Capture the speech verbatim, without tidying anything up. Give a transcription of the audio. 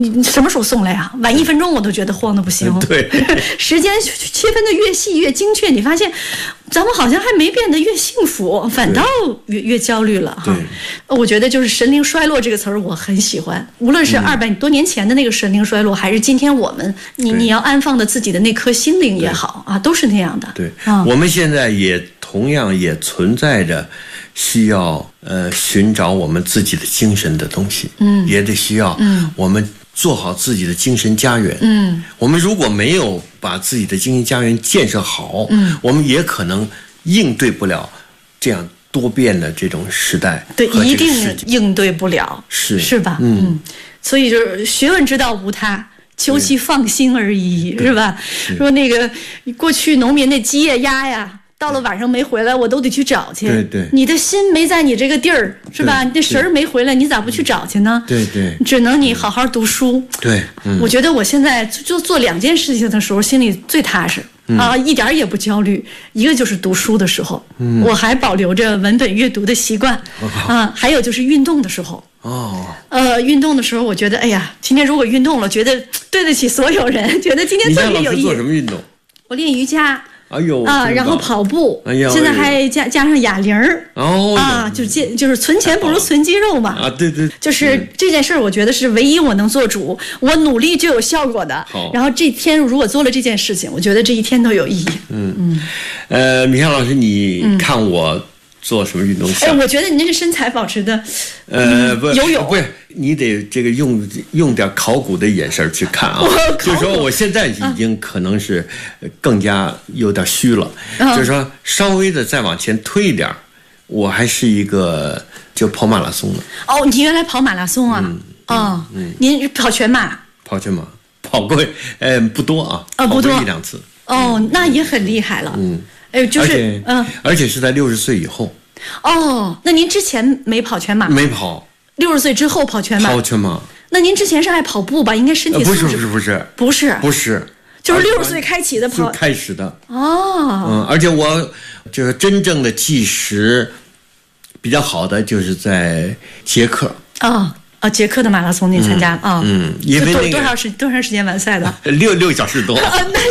你你什么时候送来啊？晚一分钟我都觉得慌得不行。 对， 时间切分的越细越精确，你发现咱们好像还没变得越幸福，反倒越越焦虑了哈。我觉得就是神灵衰落这个词儿我很喜欢，无论是二百多年前的那个神灵衰落，还是今天我们你你要安放的自己的那颗心灵也好啊，都是那样的。 对，啊、我们现在也同样也存在着需要呃寻找我们自己的精神的东西，嗯，也得需要我们做好自己的精神家园，嗯，我们如果没有把自己的精神家园建设好，嗯，我们也可能应对不了这样多变的这种时代， 对，一定应对不了， 是是吧？嗯，嗯所以就是学问之道无他。求其放心而已，是吧？说那个过去农民那鸡呀鸭呀，到了晚上没回来，我都得去找去。 对对， 你的心没在你这个地儿，是吧？你的神儿没回来，你咋不去找去呢？ 对对， 只能你好好读书。 对，嗯、 我觉得我现在就做两件事情的时候，心里最踏实。嗯、啊，一点也不焦虑。一个就是读书的时候，嗯、我还保留着文本阅读的习惯，哦、啊，还有就是运动的时候。哦，呃，运动的时候，我觉得，哎呀，今天如果运动了，觉得对得起所有人，觉得今天特别有意义。 你做什么运动？ 我练瑜伽。 哎呦啊，然后跑步， 哎呀， 现在还加加上哑铃儿， 哦啊，就健就是存钱不如存肌肉嘛， 啊，对对， 就是这件事儿，我觉得是唯一我能做主，我努力就有效果的。 好， 然后这天如果做了这件事情，我觉得这一天都有意义。 嗯嗯，呃，米香老师，你看我做什么运动项？ 哎，我觉得你那是身材保持的， 呃，不， 游泳不是，你得这个用用点考古的眼神去看啊。就是说，我现在已经可能是更加有点虚了， 嗯、 就是说稍微的再往前推一点，我还是一个就跑马拉松的。 哦，你原来跑马拉松啊？嗯，哦，嗯，您跑全马？ 跑全马，跑过，呃，不多啊， 啊、哦，不多， 一两次。 哦，那也很厉害了。 嗯。 哎，就是嗯，而且是在六十岁以后。 哦，那您之前没跑全马？ 没跑。 六十岁之后跑全马？ 跑全马。 那您之前是爱跑步吧？应该身体素质、 呃、不是不是不是不是不是， 就是六十岁开启的跑。 开始的。 哦。 嗯，而且我就是真正的计时比较好的，就是在捷克。 哦。啊，捷克的马拉松您参加了啊？ 嗯，因为那个多少时多长时间完赛的？ 六六小时多。 啊，那